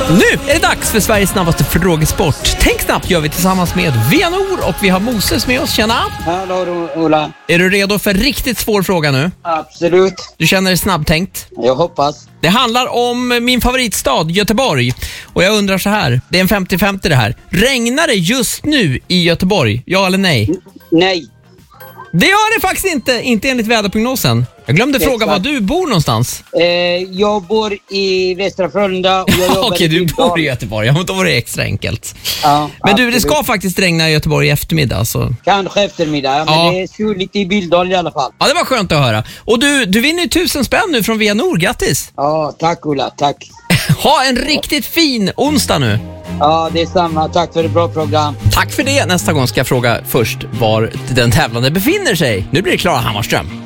Nu är det dags för Sveriges snabbaste frågesport. Tänk snabbt gör vi tillsammans med Vianor och vi har Moses med oss. Tjena! Hallå Ola. Är du redo för riktigt svår fråga nu? Absolut. Du känner dig snabbtänkt? Jag hoppas. Det handlar om min favoritstad, Göteborg. Och jag undrar så här, det är en 50-50 det här. Regnar det just nu i Göteborg? Ja eller nej? Nej. Det gör det faktiskt inte enligt väderprognosen. Jag glömde fråga var du bor någonstans. Jag bor i Västra Frölunda och jag jobbar Okej, du bor i Göteborg. Ja, då var det extra enkelt. Ja, men du, det ska faktiskt regna i Göteborg i eftermiddag. Så. Kanske eftermiddag, men det är soligt i Billdal i alla fall. Ja, det var skönt att höra. Och du vinner 1000 spänn nu från Vianor. Grattis! Ja, tack Ola, tack. Ha en riktigt fin onsdag nu. Ja, det är samma. Tack för ett bra program. Tack för det. Nästa gång ska jag fråga först var den tävlande befinner sig. Nu blir det Klara Hammarström.